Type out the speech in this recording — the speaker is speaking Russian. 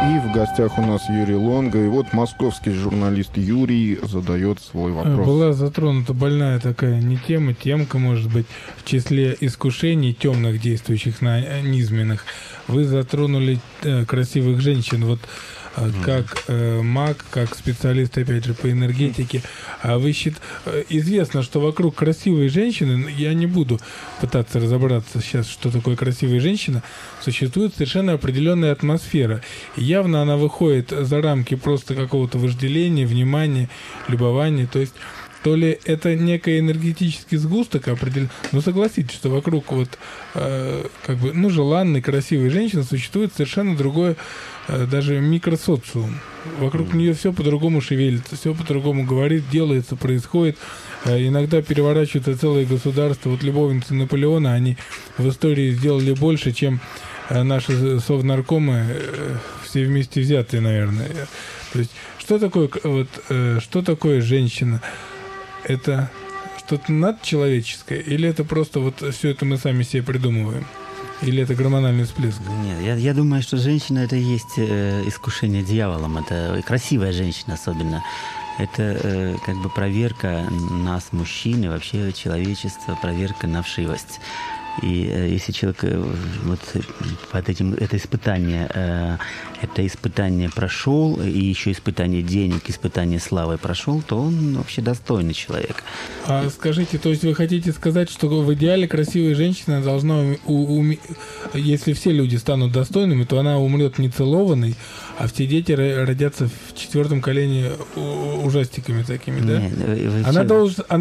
И в гостях у нас Юрий Лонго. И вот московский журналист Юрий задает свой вопрос. Была затронута больная такая не тема, темка, может быть, в числе искушений темных, действующих на низменных. Вы затронули красивых женщин. Вот как маг, как специалист, опять же, по энергетике. А вы известно, что вокруг красивой женщины, я не буду пытаться разобраться сейчас, что такое красивая женщина, существует совершенно определенная атмосфера. И явно она выходит за рамки просто какого-то вожделения, внимания, любования. То есть то ли это некий энергетический сгусток определенный, но согласитесь, что вокруг вот желанной, красивой женщины существует совершенно другое, даже микросоциум. Вокруг нее все по-другому шевелится, все по-другому говорит, делается, происходит. Иногда переворачиваются целые государства. Вот любовницы Наполеона, они в истории сделали больше, чем наши совнаркомы все вместе взятые, наверное. То есть что такое женщина? Это что-то надчеловеческое? Или это просто вот все это мы сами себе придумываем? Или это гормональный всплеск? Нет, я думаю, что женщина — это и есть искушение дьяволом. Это красивая женщина особенно. Это как бы проверка нас, мужчин, и вообще человечества, проверка на вшивость. И если человек вот под это испытание прошел, и еще испытание денег, испытание славы прошел, то он вообще достойный человек. А скажите, то есть вы хотите сказать, что в идеале красивая женщина должна, если все люди станут достойными, то она умрет нецелованной, а все дети родятся в 4-м колене ужастиками такими, да? Нет, она должна...